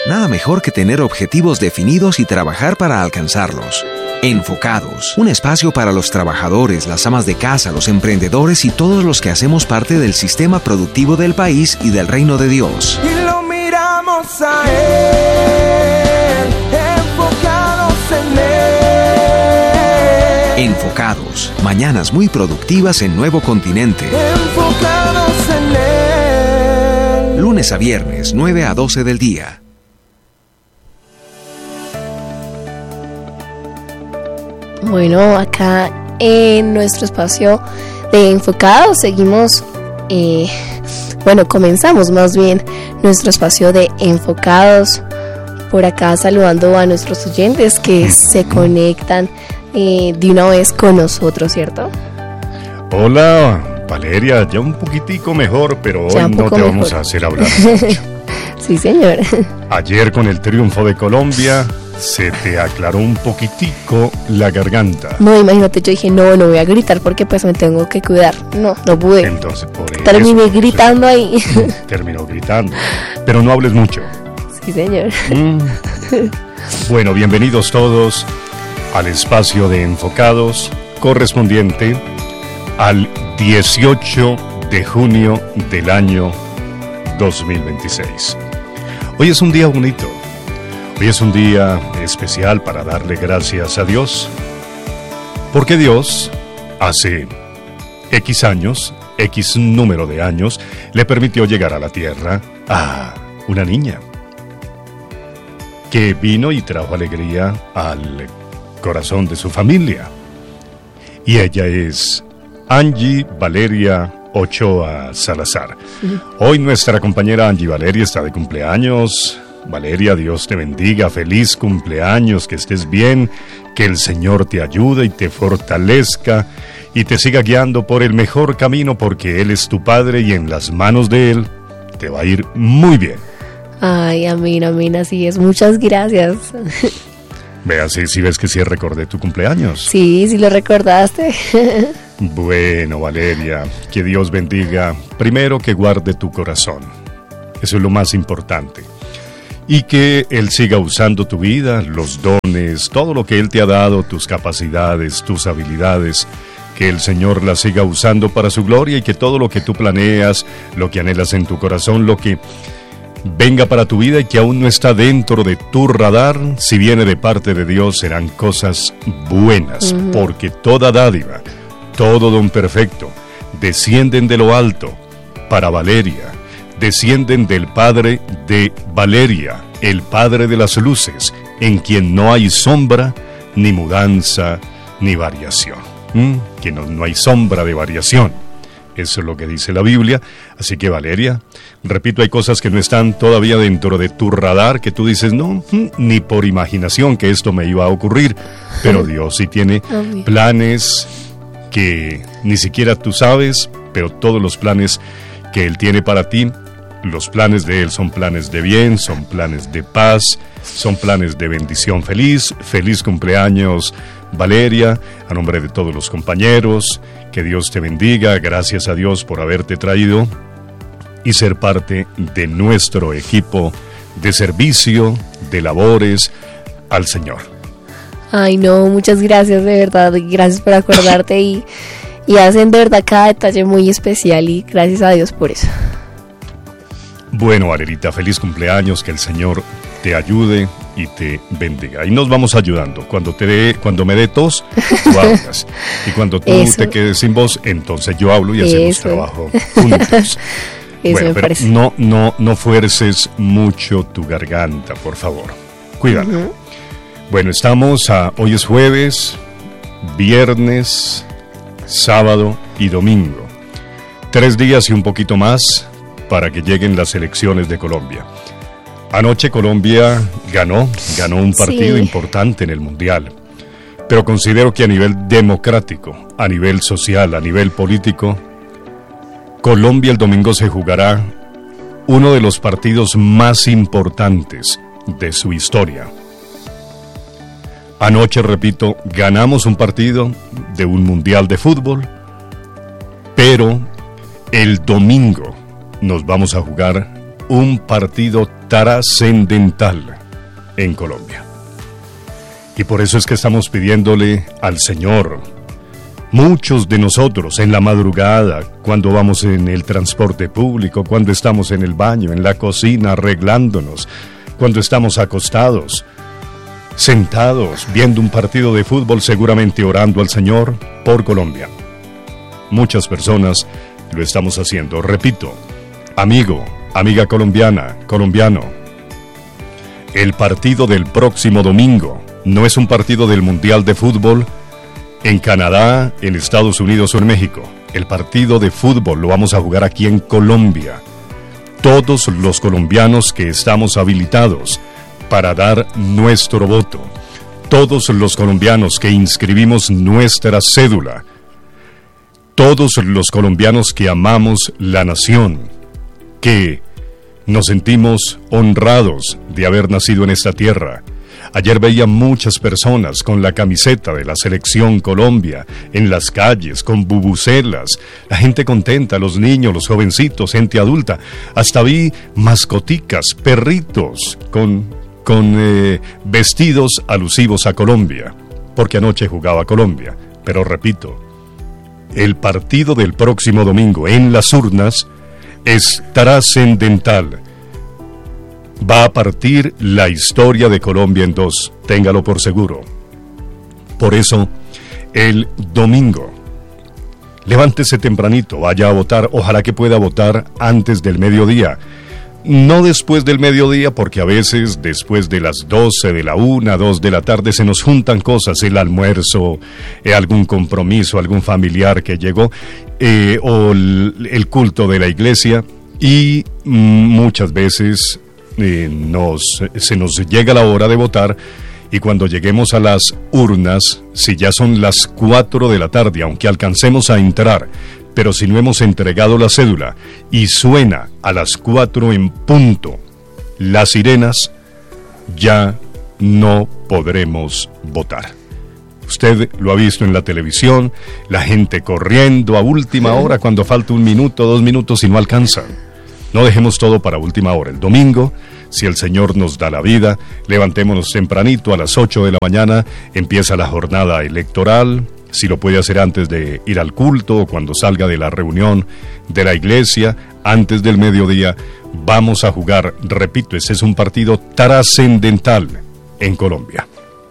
Nada mejor que tener objetivos definidos y trabajar para alcanzarlos. Enfocados, un espacio para los trabajadores, las amas de casa, los emprendedores y todos los que hacemos parte del sistema productivo del país y del reino de Dios. Y lo miramos a Él, enfocados en Él. Enfocados, mañanas muy productivas en Nuevo Continente. Enfocados en Él. Lunes a viernes, 9 a 12 del día. Bueno, acá en nuestro espacio de Enfocados seguimos, comenzamos más bien nuestro espacio de Enfocados. Por acá saludando a nuestros oyentes que se conectan de una vez con nosotros, ¿cierto? Hola, Valeria, ya un poquitico mejor, pero hoy no te vamos a hacer hablar mucho. Sí, señor. Ayer con el triunfo de Colombia se te aclaró un poquitico la garganta. No, imagínate, yo dije, no voy a gritar porque pues me tengo que cuidar. No pude. Entonces, por eso. Terminé gritando ahí. Terminó gritando. Pero no hables mucho. Sí, señor. Bueno, bienvenidos todos al espacio de Enfocados correspondiente al 18 de junio del año 2026. Hoy es un día bonito. Hoy es un día especial para darle gracias a Dios, porque Dios hace X años, X número de años, le permitió llegar a la tierra a una niña que vino y trajo alegría al corazón de su familia. Y ella es Angie Valeria Ochoa Salazar. Hoy nuestra compañera Angie Valeria está de cumpleaños. Valeria, Dios te bendiga, feliz cumpleaños, que estés bien, que el Señor te ayude y te fortalezca y te siga guiando por el mejor camino, porque Él es tu Padre y en las manos de Él te va a ir muy bien. Ay, amén, así es, muchas gracias. Vea, si ves que sí recordé tu cumpleaños. Sí lo recordaste. Bueno, Valeria, que Dios bendiga, primero que guarde tu corazón, eso es lo más importante. Y que Él siga usando tu vida, los dones, todo lo que Él te ha dado, tus capacidades, tus habilidades, que el Señor las siga usando para su gloria y que todo lo que tú planeas, lo que anhelas en tu corazón, lo que venga para tu vida y que aún no está dentro de tu radar, si viene de parte de Dios, serán cosas buenas, porque toda dádiva, todo don perfecto, descienden de lo alto para Valeria. Descienden del Padre de Valeria, el Padre de las luces, en quien no hay sombra, ni mudanza, ni variación. Que no hay sombra de variación. Eso es lo que dice la Biblia. Así que, Valeria, repito, hay cosas que no están todavía dentro de tu radar, que tú dices, no, ni por imaginación que esto me iba a ocurrir. Pero Dios sí tiene planes que ni siquiera tú sabes, pero todos los planes que Él tiene para ti, los planes de Él son planes de bien, son planes de paz, son planes de bendición. Feliz cumpleaños, Valeria, a nombre de todos los compañeros, que Dios te bendiga, gracias a Dios por haberte traído y ser parte de nuestro equipo de servicio, de labores al Señor. Ay, no, muchas gracias, de verdad, gracias por acordarte y hacen de verdad cada detalle muy especial y gracias a Dios por eso. Bueno, Valerita, feliz cumpleaños, que el Señor te ayude y te bendiga. Y nos vamos ayudando. Cuando me dé tos, tú hablas. Y cuando tú te quedes sin voz, entonces yo hablo y hacemos trabajo juntos. Bueno, pero no fuerces mucho tu garganta, por favor. Cuídala. Bueno, hoy es jueves, viernes, sábado y domingo. 3 días y un poquito más para que lleguen las elecciones de Colombia. Anoche Colombia ganó un partido importante en el Mundial, pero considero que a nivel democrático, a nivel social, a nivel político, Colombia el domingo se jugará uno de los partidos más importantes de su historia. Anoche, repito, ganamos un partido de un Mundial de fútbol, pero el domingo nos vamos a jugar un partido trascendental en Colombia. Y por eso es que estamos pidiéndole al Señor, muchos de nosotros en la madrugada, cuando vamos en el transporte público, cuando estamos en el baño, en la cocina, arreglándonos, cuando estamos acostados, sentados, viendo un partido de fútbol, seguramente orando al Señor por Colombia. Muchas personas lo estamos haciendo. Repito, amigo, amiga colombiana, colombiano, el partido del próximo domingo no es un partido del Mundial de Fútbol en Canadá, en Estados Unidos o en México. El partido de fútbol lo vamos a jugar aquí en Colombia. Todos los colombianos que estamos habilitados para dar nuestro voto, todos los colombianos que inscribimos nuestra cédula, todos los colombianos que amamos la nación, que nos sentimos honrados de haber nacido en esta tierra. Ayer veía muchas personas con la camiseta de la Selección Colombia en las calles, con bubucelas, la gente contenta, los niños, los jovencitos, gente adulta. Hasta vi mascoticas, perritos con vestidos alusivos a Colombia, porque anoche jugaba Colombia. Pero repito, el partido del próximo domingo en las urnas es trascendental. Va a partir la historia de Colombia en dos, téngalo por seguro. Por eso, el domingo, levántese tempranito, vaya a votar, ojalá que pueda votar antes del mediodía. No después del mediodía, porque a veces después de las 12, de la 1, 2 de la tarde se nos juntan cosas, el almuerzo, algún compromiso, algún familiar que llegó, o el culto de la iglesia, y muchas veces se nos llega la hora de votar, y cuando lleguemos a las urnas, si ya son las 4 de la tarde, aunque alcancemos a entrar, pero si no hemos entregado la cédula y suena a las 4 en punto las sirenas, ya no podremos votar. Usted lo ha visto en la televisión, la gente corriendo a última hora cuando falta 1 minuto, 2 minutos y no alcanzan. No dejemos todo para última hora. El domingo, si el Señor nos da la vida, levantémonos tempranito a las 8 de la mañana, empieza la jornada electoral. Si lo puede hacer antes de ir al culto o cuando salga de la reunión de la iglesia, antes del mediodía, vamos a jugar. Repito, ese es un partido trascendental en Colombia.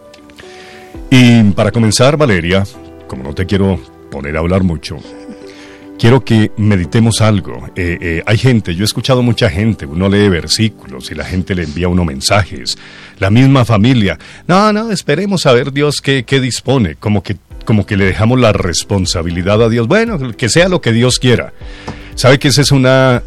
Y para comenzar, Valeria, como no te quiero poner a hablar mucho, quiero que meditemos algo. Hay gente, yo he escuchado mucha gente, uno lee versículos y la gente le envía uno mensajes. La misma familia, no, esperemos a ver Dios qué dispone, como que le dejamos la responsabilidad a Dios. Bueno, que sea lo que Dios quiera. ¿Sabe que esa es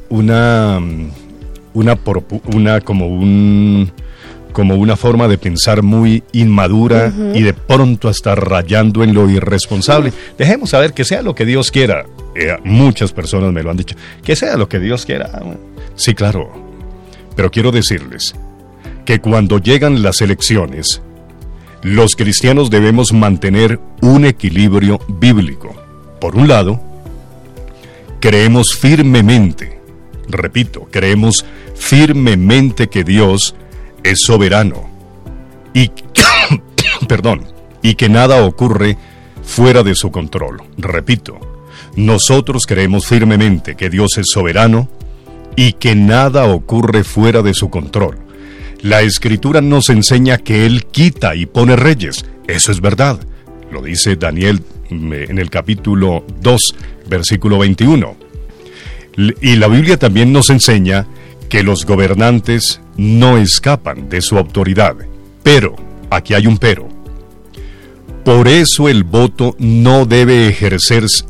como una forma de pensar muy inmadura y de pronto hasta rayando en lo irresponsable? Dejemos a ver que sea lo que Dios quiera. Muchas personas me lo han dicho, que sea lo que Dios quiera. Sí, claro, pero quiero decirles que cuando llegan las elecciones, los cristianos debemos mantener un equilibrio bíblico. Por un lado, creemos firmemente, repito, creemos firmemente que Dios es soberano y y que nada ocurre fuera de su control. Repito, nosotros creemos firmemente que Dios es soberano y que nada ocurre fuera de su control. La Escritura nos enseña que Él quita y pone reyes. Eso es verdad. Lo dice Daniel en el capítulo 2, versículo 21. Y la Biblia también nos enseña que los gobernantes no escapan de su autoridad. Pero, aquí hay un pero. Por eso el voto no debe ejercerse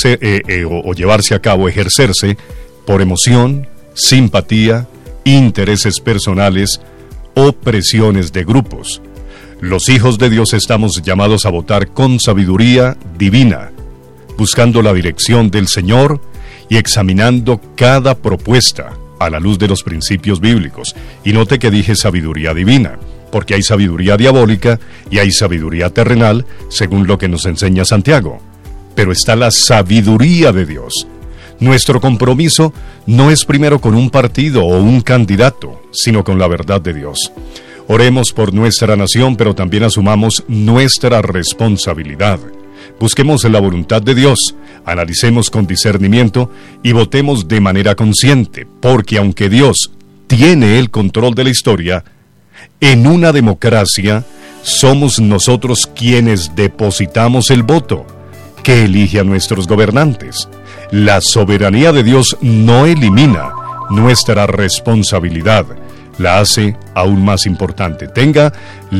por emoción, simpatía, intereses personales o presiones de grupos. Los hijos de Dios estamos llamados a votar con sabiduría divina, buscando la dirección del Señor y examinando cada propuesta a la luz de los principios bíblicos. Y note que dije sabiduría divina, porque hay sabiduría diabólica y hay sabiduría terrenal, según lo que nos enseña Santiago. Pero está la sabiduría de Dios. Nuestro compromiso no es primero con un partido o un candidato, sino con la verdad de Dios. Oremos por nuestra nación, pero también asumamos nuestra responsabilidad. Busquemos la voluntad de Dios, analicemos con discernimiento y votemos de manera consciente, porque aunque Dios tiene el control de la historia, en una democracia somos nosotros quienes depositamos el voto, que elige a nuestros gobernantes. La soberanía de Dios no elimina nuestra responsabilidad, la hace aún más importante. Tengo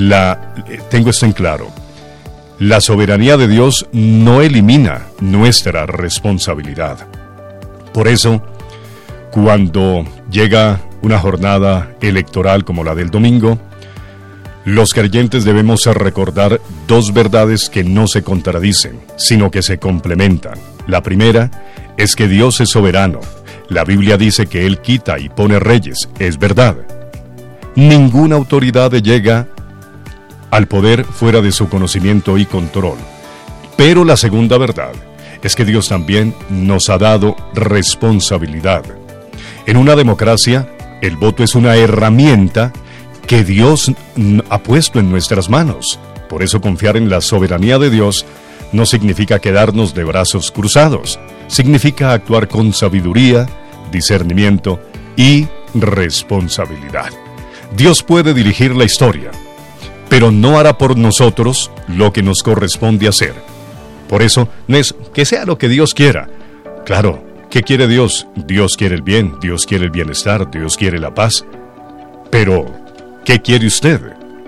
esto en claro. La soberanía de Dios no elimina nuestra responsabilidad. Por eso, cuando llega una jornada electoral como la del domingo, los creyentes debemos recordar dos verdades que no se contradicen, sino que se complementan. La primera es que Dios es soberano. La Biblia dice que Él quita y pone reyes. Es verdad. Ninguna autoridad llega al poder fuera de su conocimiento y control. Pero la segunda verdad es que Dios también nos ha dado responsabilidad. En una democracia, el voto es una herramienta que Dios ha puesto en nuestras manos. Por eso confiar en la soberanía de Dios no significa quedarnos de brazos cruzados. Significa actuar con sabiduría, discernimiento y responsabilidad. Dios puede dirigir la historia, pero no hará por nosotros lo que nos corresponde hacer. Por eso, no es que sea lo que Dios quiera. Claro, ¿qué quiere Dios? Dios quiere el bien, Dios quiere el bienestar, Dios quiere la paz. Pero, ¿qué quiere usted?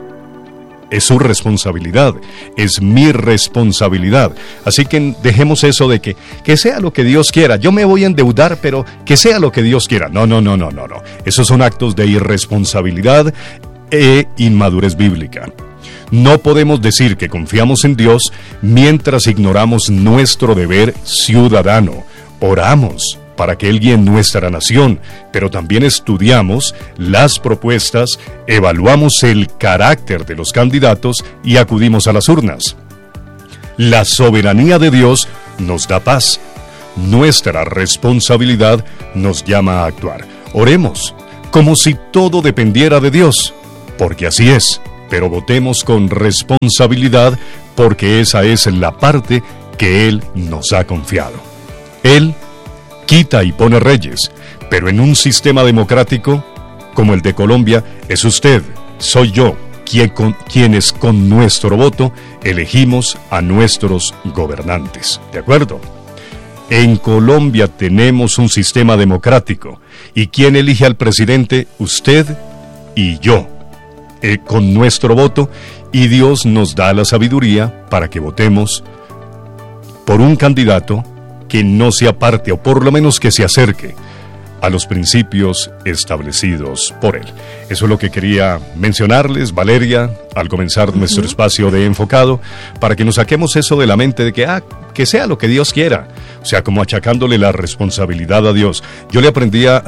Es su responsabilidad, es mi responsabilidad. Así que dejemos eso de que sea lo que Dios quiera. Yo me voy a endeudar, pero que sea lo que Dios quiera. No. Esos son actos de irresponsabilidad e inmadurez bíblica. No podemos decir que confiamos en Dios mientras ignoramos nuestro deber ciudadano. Oramos para que Él guíe nuestra nación, pero también estudiamos las propuestas, evaluamos el carácter de los candidatos y acudimos a las urnas. La soberanía de Dios nos da paz. Nuestra responsabilidad nos llama a actuar. Oremos como si todo dependiera de Dios, porque así es, pero votemos con responsabilidad, porque esa es la parte que Él nos ha confiado. Él quita y pone reyes, pero en un sistema democrático como el de Colombia, es usted, soy yo, quienes con nuestro voto elegimos a nuestros gobernantes. ¿De acuerdo? En Colombia tenemos un sistema democrático. ¿Y quién elige al presidente? Usted y yo. Con nuestro voto, y Dios nos da la sabiduría para que votemos por un candidato que no se aparte, o por lo menos que se acerque a los principios establecidos por Él. Eso es lo que quería mencionarles, Valeria, al comenzar nuestro espacio de Enfocado, para que nos saquemos eso de la mente de que sea lo que Dios quiera, o sea, como achacándole la responsabilidad a Dios. Yo le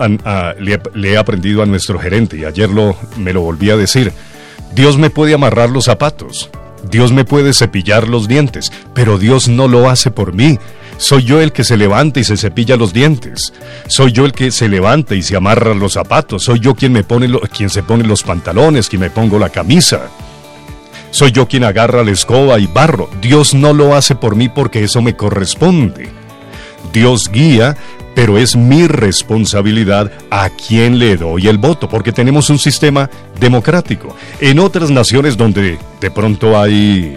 he aprendido a nuestro gerente, y ayer me lo volví a decir: Dios me puede amarrar los zapatos, Dios me puede cepillar los dientes, pero Dios no lo hace por mí. Soy yo el que se levanta y se cepilla los dientes. Soy yo el que se levanta y se amarra los zapatos. Soy yo quien se pone los pantalones, quien me pongo la camisa. Soy yo quien agarra la escoba y barro. Dios no lo hace por mí porque eso me corresponde. Dios guía, pero es mi responsabilidad a quién le doy el voto, porque tenemos un sistema democrático. En otras naciones donde de pronto hay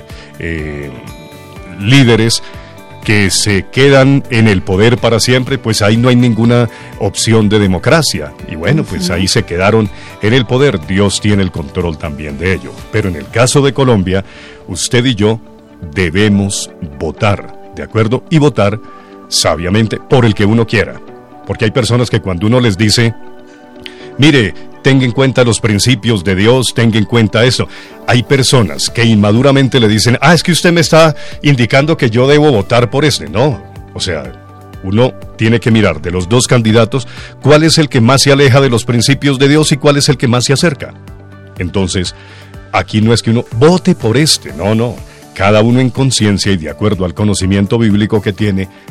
líderes que se quedan en el poder para siempre, pues ahí no hay ninguna opción de democracia. Y bueno, pues ahí se quedaron en el poder. Dios tiene el control también de ello. Pero en el caso de Colombia, usted y yo debemos votar, ¿de acuerdo? Y votar sabiamente por el que uno quiera. Porque hay personas que cuando uno les dice: mire, tenga en cuenta los principios de Dios, tenga en cuenta eso. Hay personas que inmaduramente le dicen: es que usted me está indicando que yo debo votar por este. No, o sea, uno tiene que mirar de los dos candidatos cuál es el que más se aleja de los principios de Dios y cuál es el que más se acerca. Entonces, aquí no es que uno vote por este, no. Cada uno en conciencia y de acuerdo al conocimiento bíblico que tiene,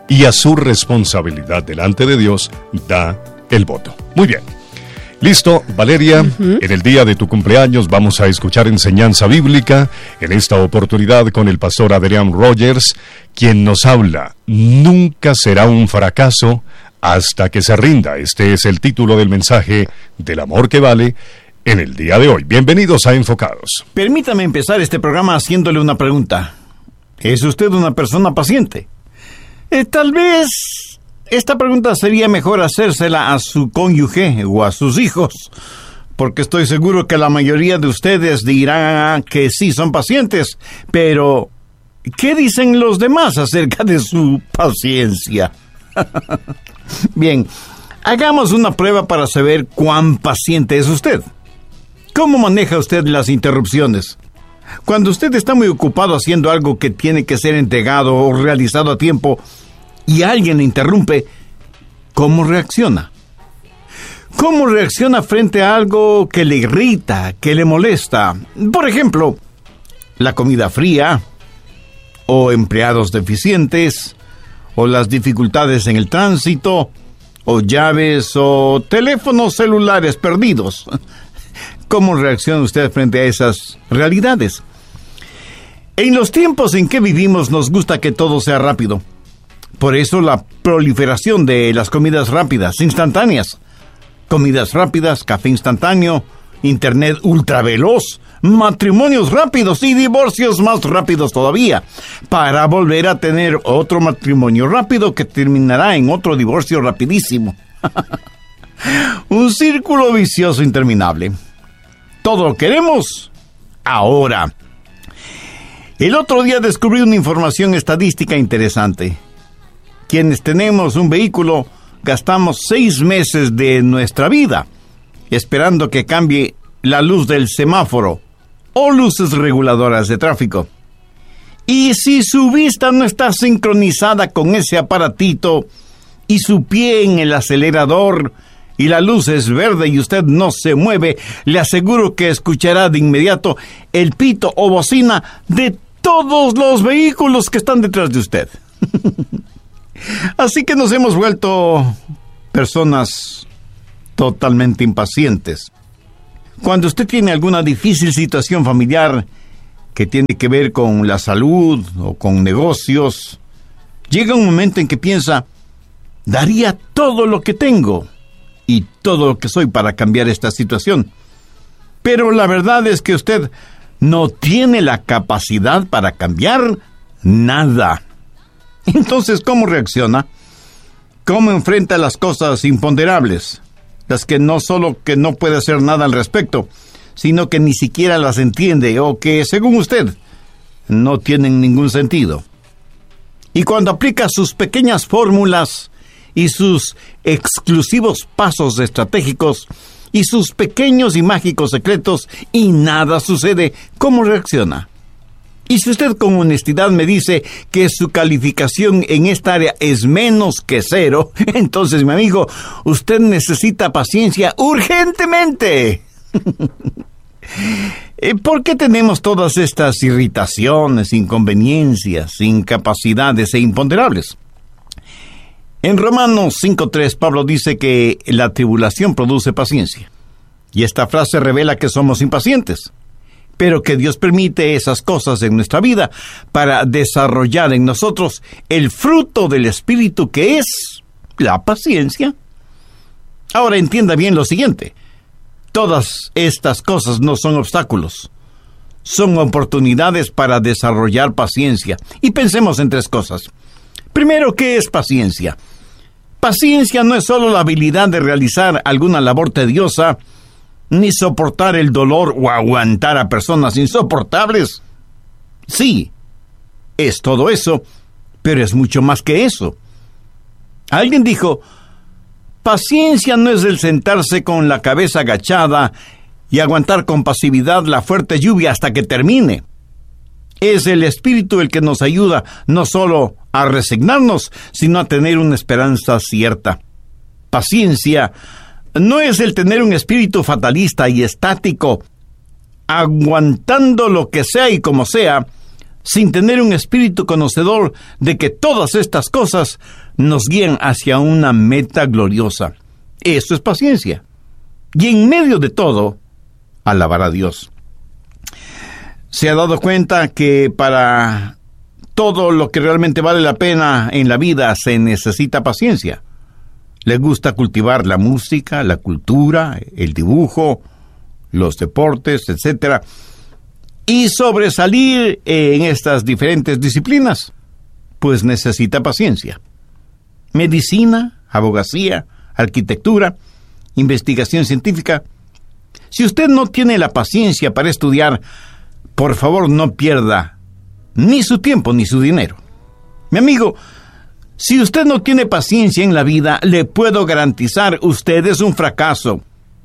y a su responsabilidad delante de Dios da el voto. Muy bien. Listo, Valeria, en el día de tu cumpleaños vamos a escuchar enseñanza bíblica, en esta oportunidad con el pastor Adrián Rogers, quien nos habla, nunca será un fracaso hasta que se rinda. Este es el título del mensaje del amor que vale en el día de hoy. Bienvenidos a Enfocados. Permítame empezar este programa haciéndole una pregunta. ¿Es usted una persona paciente? Tal vez esta pregunta sería mejor hacérsela a su cónyuge o a sus hijos, porque estoy seguro que la mayoría de ustedes dirán que sí son pacientes, pero ¿qué dicen los demás acerca de su paciencia? Bien, hagamos una prueba para saber cuán paciente es usted. ¿Cómo maneja usted las interrupciones? Cuando usted está muy ocupado haciendo algo que tiene que ser entregado o realizado a tiempo y alguien le interrumpe, ¿cómo reacciona? ¿Cómo reacciona frente a algo que le irrita, que le molesta? Por ejemplo, la comida fría, o empleados deficientes, o las dificultades en el tránsito, o llaves, o teléfonos celulares perdidos. ¿Cómo reacciona usted frente a esas realidades? En los tiempos en que vivimos nos gusta que todo sea rápido. Por eso la proliferación de las comidas rápidas, instantáneas. Comidas rápidas, café instantáneo, internet ultraveloz, matrimonios rápidos y divorcios más rápidos todavía, para volver a tener otro matrimonio rápido que terminará en otro divorcio rapidísimo. Un círculo vicioso interminable. Todo lo queremos ahora. El otro día descubrí una información estadística interesante. Quienes tenemos un vehículo gastamos 6 meses de nuestra vida esperando que cambie la luz del semáforo o luces reguladoras de tráfico. Y si su vista no está sincronizada con ese aparatito y su pie en el acelerador y la luz es verde y usted no se mueve, le aseguro que escuchará de inmediato el pito o bocina de todos los vehículos que están detrás de usted. Así que nos hemos vuelto personas totalmente impacientes. Cuando usted tiene alguna difícil situación familiar que tiene que ver con la salud o con negocios, llega un momento en que piensa, daría todo lo que tengo y todo lo que soy para cambiar esta situación. Pero la verdad es que usted no tiene la capacidad para cambiar nada. Entonces, ¿cómo reacciona? ¿Cómo enfrenta las cosas imponderables? Las que no solo que no puede hacer nada al respecto, sino que ni siquiera las entiende o que, según usted, no tienen ningún sentido. Y cuando aplica sus pequeñas fórmulas y sus exclusivos pasos estratégicos y sus pequeños y mágicos secretos y nada sucede, ¿cómo reacciona? Y si usted con honestidad me dice que su calificación en esta área es menos que 0, entonces, mi amigo, usted necesita paciencia urgentemente. ¿Por qué tenemos todas estas irritaciones, inconveniencias, incapacidades e imponderables? En Romanos 5:3, Pablo dice que la tribulación produce paciencia. Y esta frase revela que somos impacientes, pero que Dios permite esas cosas en nuestra vida para desarrollar en nosotros el fruto del Espíritu, que es la paciencia. Ahora entienda bien lo siguiente. Todas estas cosas no son obstáculos, son oportunidades para desarrollar paciencia. Y pensemos en 3 cosas. Primero, ¿qué es paciencia? Paciencia no es solo la habilidad de realizar alguna labor tediosa, ni soportar el dolor o aguantar a personas insoportables. Sí, es todo eso, pero es mucho más que eso. Alguien dijo, paciencia no es el sentarse con la cabeza agachada y aguantar con pasividad la fuerte lluvia hasta que termine. Es el Espíritu el que nos ayuda no solo a resignarnos, sino a tener una esperanza cierta. Paciencia no es el tener un espíritu fatalista y estático, aguantando lo que sea y como sea, sin tener un espíritu conocedor de que todas estas cosas nos guían hacia una meta gloriosa. Eso es paciencia. Y en medio de todo, alabar a Dios. ¿Se ha dado cuenta que para todo lo que realmente vale la pena en la vida se necesita paciencia? Le gusta cultivar la música, la cultura, el dibujo, los deportes, etc. Y sobresalir en estas diferentes disciplinas, pues necesita paciencia. Medicina, abogacía, arquitectura, investigación científica. Si usted no tiene la paciencia para estudiar, por favor no pierda ni su tiempo ni su dinero. Mi amigo, si usted no tiene paciencia en la vida, le puedo garantizar, usted es un fracaso.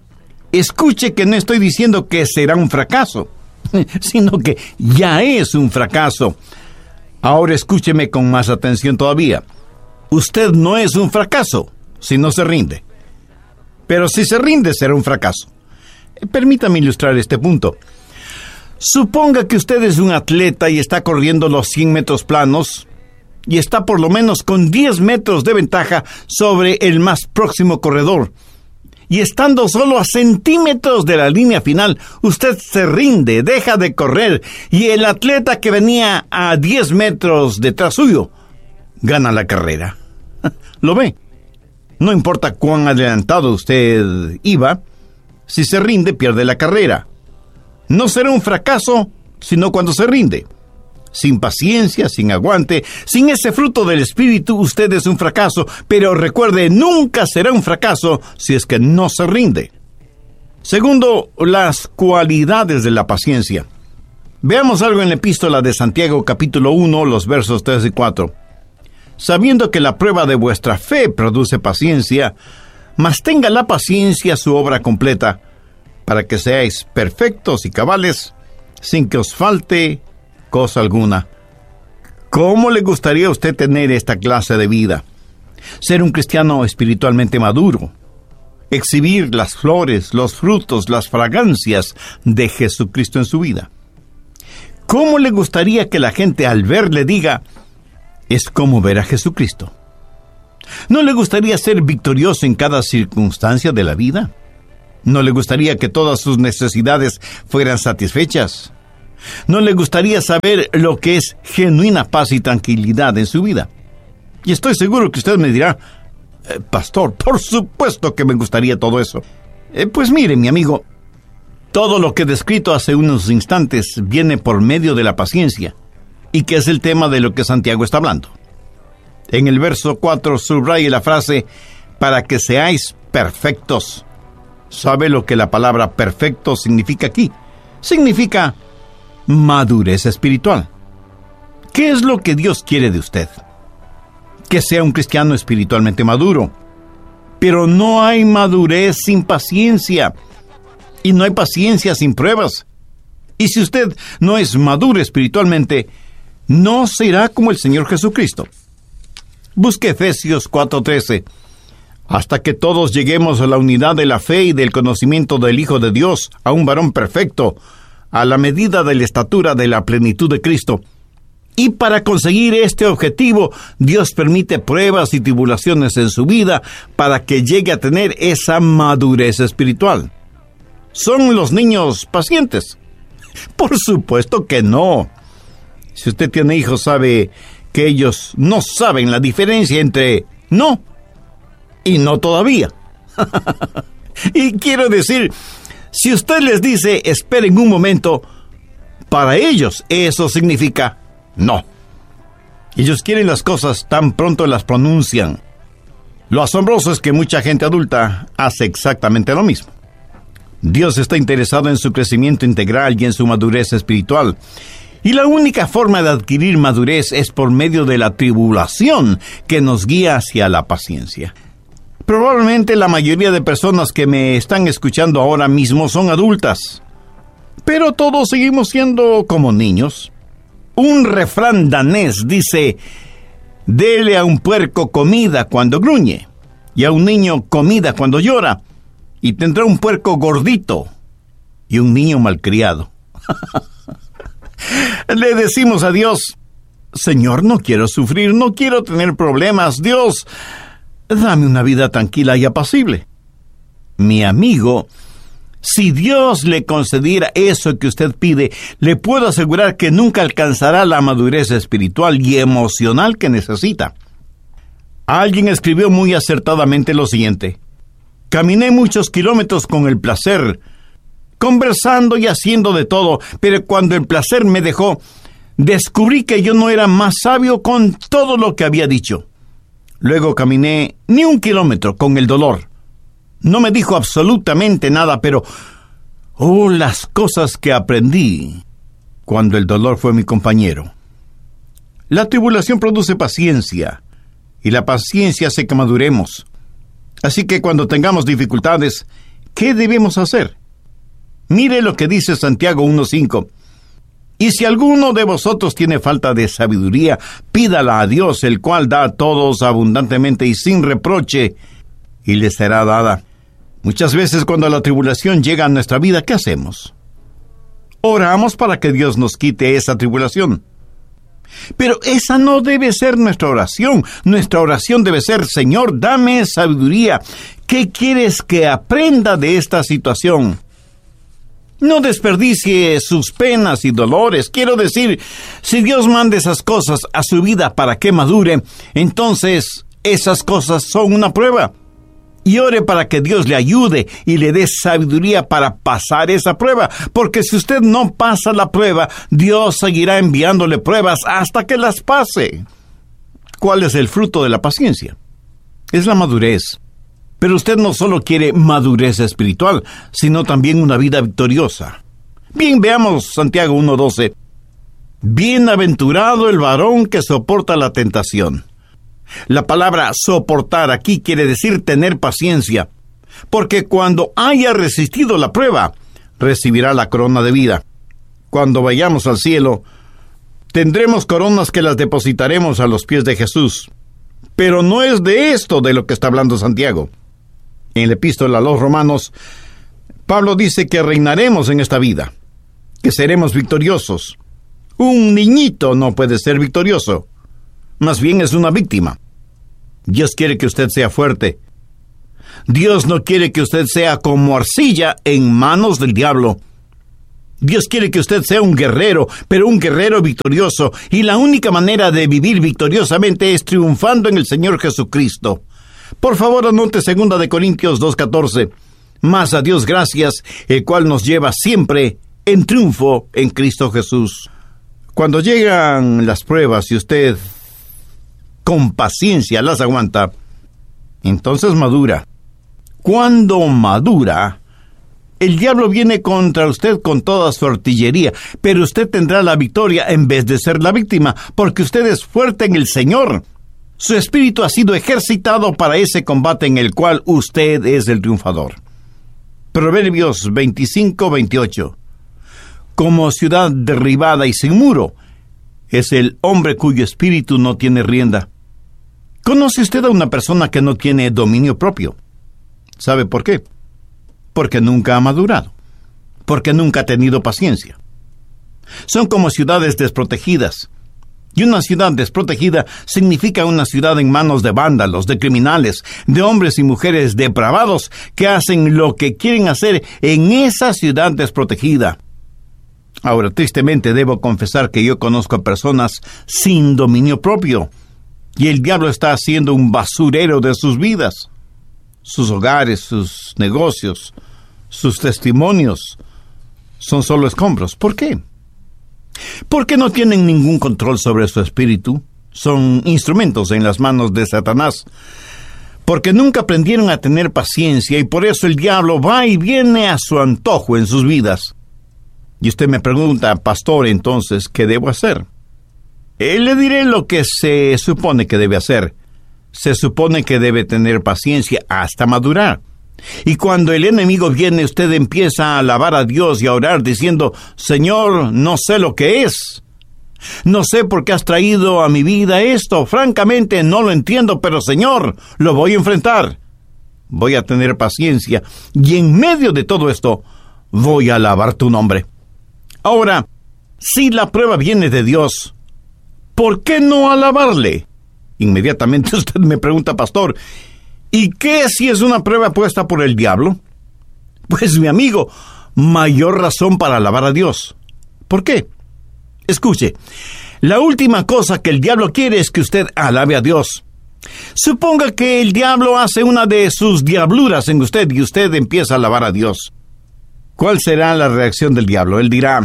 Escuche que no estoy diciendo que será un fracaso, sino que ya es un fracaso. Ahora escúcheme con más atención todavía. Usted no es un fracaso si no se rinde. Pero si se rinde, será un fracaso. Permítame ilustrar este punto. Suponga que usted es un atleta y está corriendo los 100 metros planos y está por lo menos con 10 metros de ventaja sobre el más próximo corredor. Y estando solo a centímetros de la línea final, usted se rinde, deja de correr, y el atleta que venía a 10 metros detrás suyo gana la carrera. ¿Lo ve? No importa cuán adelantado usted iba, si se rinde, pierde la carrera. No será un fracaso, sino cuando se rinde. Sin paciencia, sin aguante, sin ese fruto del espíritu, usted es un fracaso. Pero recuerde, nunca será un fracaso si es que no se rinde. Segundo, las cualidades de la paciencia. Veamos algo en la epístola de Santiago, capítulo 1, los versos 3 y 4. Sabiendo que la prueba de vuestra fe produce paciencia, mas tenga la paciencia su obra completa, para que seáis perfectos y cabales, sin que os falte cosa alguna. ¿Cómo le gustaría a usted tener esta clase de vida? Ser un cristiano espiritualmente maduro, exhibir las flores, los frutos, las fragancias de Jesucristo en su vida. ¿Cómo le gustaría que la gente al verle diga, es como ver a Jesucristo? ¿No le gustaría ser victorioso en cada circunstancia de la vida? ¿No le gustaría que todas sus necesidades fueran satisfechas? ¿No le gustaría saber lo que es genuina paz y tranquilidad en su vida? Y estoy seguro que usted me dirá, pastor, por supuesto que me gustaría todo eso. Pues mire, mi amigo, todo lo que he descrito hace unos instantes viene por medio de la paciencia, y que es el tema de lo que Santiago está hablando. En el verso 4 subraye la frase, para que seáis perfectos. ¿Sabe lo que la palabra perfecto significa aquí? Significa madurez espiritual. ¿Qué es lo que Dios quiere de usted? Que sea un cristiano espiritualmente maduro. Pero no hay madurez sin paciencia. Y no hay paciencia sin pruebas. Y si usted no es maduro espiritualmente, no será como el Señor Jesucristo. Busque Efesios 4:13. Hasta que todos lleguemos a la unidad de la fe y del conocimiento del Hijo de Dios, a un varón perfecto, a la medida de la estatura de la plenitud de Cristo. Y para conseguir este objetivo, Dios permite pruebas y tribulaciones en su vida para que llegue a tener esa madurez espiritual. ¿Son los niños pacientes? Por supuesto que no. Si usted tiene hijos, sabe que ellos no saben la diferencia entre no y no todavía. Y quiero decir, si usted les dice, esperen un momento, para ellos eso significa no. Ellos quieren las cosas tan pronto las pronuncian. Lo asombroso es que mucha gente adulta hace exactamente lo mismo. Dios está interesado en su crecimiento integral y en su madurez espiritual. Y la única forma de adquirir madurez es por medio de la tribulación que nos guía hacia la paciencia. Probablemente la mayoría de personas que me están escuchando ahora mismo son adultas, pero todos seguimos siendo como niños. Un refrán danés dice, dele a un puerco comida cuando gruñe, y a un niño comida cuando llora, y tendrá un puerco gordito y un niño malcriado. Le decimos a Dios: Señor, no quiero sufrir, no quiero tener problemas. Dios, dame una vida tranquila y apacible. Mi amigo, si Dios le concediera eso que usted pide, le puedo asegurar que nunca alcanzará la madurez espiritual y emocional que necesita. Alguien escribió muy acertadamente lo siguiente: caminé muchos kilómetros con el placer, conversando y haciendo de todo, pero cuando el placer me dejó, descubrí que yo no era más sabio con todo lo que había dicho. Luego caminé ni 1 kilómetro con el dolor. No me dijo absolutamente nada, pero las cosas que aprendí cuando el dolor fue mi compañero. La tribulación produce paciencia, y la paciencia hace que maduremos. Así que cuando tengamos dificultades, ¿qué debemos hacer? Mire lo que dice Santiago 1:5. Y si alguno de vosotros tiene falta de sabiduría, pídala a Dios, el cual da a todos abundantemente y sin reproche, y le será dada. Muchas veces cuando la tribulación llega a nuestra vida, ¿qué hacemos? Oramos para que Dios nos quite esa tribulación. Pero esa no debe ser nuestra oración. Nuestra oración debe ser: Señor, dame sabiduría. ¿Qué quieres que aprenda de esta situación? No desperdicie sus penas y dolores. Quiero decir, si Dios manda esas cosas a su vida para que madure, entonces esas cosas son una prueba. Y ore para que Dios le ayude y le dé sabiduría para pasar esa prueba. Porque si usted no pasa la prueba, Dios seguirá enviándole pruebas hasta que las pase. ¿Cuál es el fruto de la paciencia? Es la madurez. Pero usted no solo quiere madurez espiritual, sino también una vida victoriosa. Bien, veamos Santiago 1:12. Bienaventurado el varón que soporta la tentación. La palabra soportar aquí quiere decir tener paciencia, porque cuando haya resistido la prueba, recibirá la corona de vida. Cuando vayamos al cielo, tendremos coronas que las depositaremos a los pies de Jesús. Pero no es de esto de lo que está hablando Santiago. En la epístola a los Romanos, Pablo dice que reinaremos en esta vida, que seremos victoriosos. Un niñito no puede ser victorioso, más bien es una víctima. Dios quiere que usted sea fuerte. Dios no quiere que usted sea como arcilla en manos del diablo. Dios quiere que usted sea un guerrero, pero un guerrero victorioso, y la única manera de vivir victoriosamente es triunfando en el Señor Jesucristo. Por favor, anote 2 Corintios 2:14. Mas a Dios gracias, el cual nos lleva siempre en triunfo en Cristo Jesús. Cuando llegan las pruebas y usted con paciencia las aguanta, entonces madura. Cuando madura, el diablo viene contra usted con toda su artillería, pero usted tendrá la victoria en vez de ser la víctima, porque usted es fuerte en el Señor. Su espíritu ha sido ejercitado para ese combate en el cual usted es el triunfador. Proverbios 25:28. Como ciudad derribada y sin muro, es el hombre cuyo espíritu no tiene rienda. ¿Conoce usted a una persona que no tiene dominio propio? ¿Sabe por qué? Porque nunca ha madurado, porque nunca ha tenido paciencia. Son como ciudades desprotegidas. Y una ciudad desprotegida significa una ciudad en manos de vándalos, de criminales, de hombres y mujeres depravados que hacen lo que quieren hacer en esa ciudad desprotegida. Ahora, tristemente debo confesar que yo conozco a personas sin dominio propio, y el diablo está haciendo un basurero de sus vidas. Sus hogares, sus negocios, sus testimonios son solo escombros. ¿Por qué? Porque no tienen ningún control sobre su espíritu. Son instrumentos en las manos de Satanás. Porque nunca aprendieron a tener paciencia, y por eso el diablo va y viene a su antojo en sus vidas. Y usted me pregunta: pastor, entonces, ¿qué debo hacer? Le diré lo que se supone que debe hacer. Se supone que debe tener paciencia hasta madurar. Y cuando el enemigo viene, usted empieza a alabar a Dios y a orar diciendo: Señor, no sé lo que es. No sé por qué has traído a mi vida esto. Francamente, no lo entiendo, pero Señor, lo voy a enfrentar. Voy a tener paciencia, y en medio de todo esto, voy a alabar tu nombre. Ahora, Si la prueba viene de Dios, ¿por qué no alabarle? Inmediatamente usted me pregunta, pastor, ¿y qué si es una prueba puesta por el diablo? Pues, mi amigo, mayor razón para alabar a Dios. ¿Por qué? Escuche, la última cosa que el diablo quiere es que usted alabe a Dios. Suponga que el diablo hace una de sus diabluras en usted y usted empieza a alabar a Dios. ¿Cuál será la reacción del diablo? Él dirá,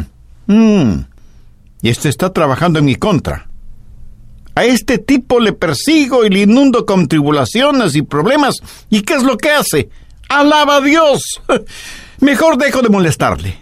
este está trabajando en mi contra. A este tipo le persigo y le inundo con tribulaciones y problemas. ¿Y qué es lo que hace? ¡Alaba a Dios! Mejor dejo de molestarle.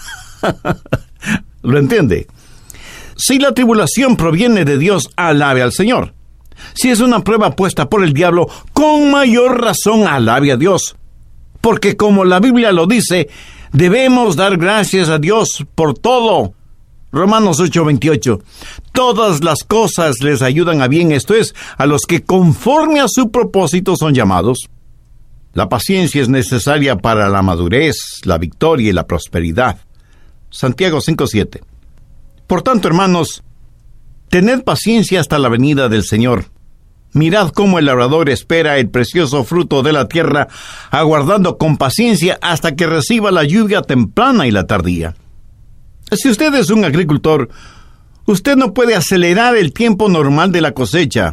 ¿Lo entiende? Si la tribulación proviene de Dios, alabe al Señor. Si es una prueba puesta por el diablo, con mayor razón alabe a Dios. Porque como la Biblia lo dice, debemos dar gracias a Dios por todo. Romanos 8:28. Todas las cosas les ayudan a bien, esto es, a los que conforme a su propósito son llamados. La paciencia es necesaria para la madurez, la victoria y la prosperidad. Santiago 5:7. Por tanto, hermanos, tened paciencia hasta la venida del Señor. Mirad cómo el labrador espera el precioso fruto de la tierra, aguardando con paciencia hasta que reciba la lluvia temprana y la tardía. Si usted es un agricultor, usted no puede acelerar el tiempo normal de la cosecha.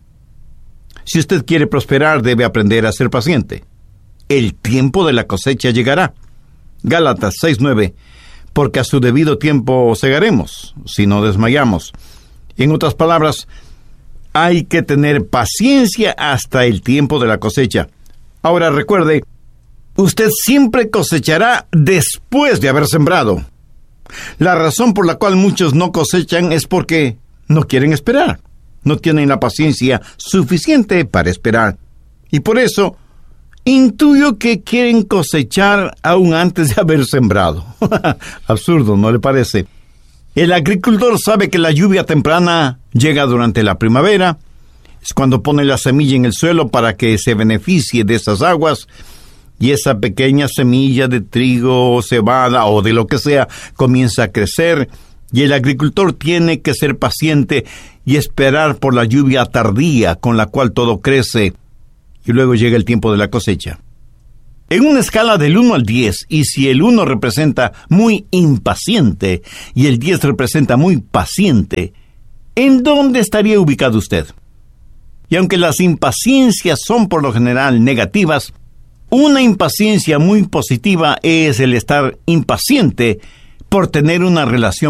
Si usted quiere prosperar, debe aprender a ser paciente. El tiempo de la cosecha llegará. Gálatas 6:9. Porque a su debido tiempo segaremos, si no desmayamos. En otras palabras, hay que tener paciencia hasta el tiempo de la cosecha. Ahora recuerde, usted siempre cosechará después de haber sembrado. La razón por la cual muchos no cosechan es porque no quieren esperar. No tienen la paciencia suficiente para esperar. Y por eso, intuyo que quieren cosechar aún antes de haber sembrado. Absurdo, ¿no le parece? El agricultor sabe que la lluvia temprana llega durante la primavera. Es cuando pone la semilla en el suelo para que se beneficie de esas aguas. Y esa pequeña semilla de trigo o cebada o de lo que sea comienza a crecer. Y el agricultor tiene que ser paciente y esperar por la lluvia tardía con la cual todo crece. Y luego llega el tiempo de la cosecha. En una escala del 1 al 10, y si el 1 representa muy impaciente y el 10 representa muy paciente, ¿en dónde estaría ubicado usted? Y aunque las impaciencias son por lo general negativas, una impaciencia muy positiva es el estar impaciente por tener una relación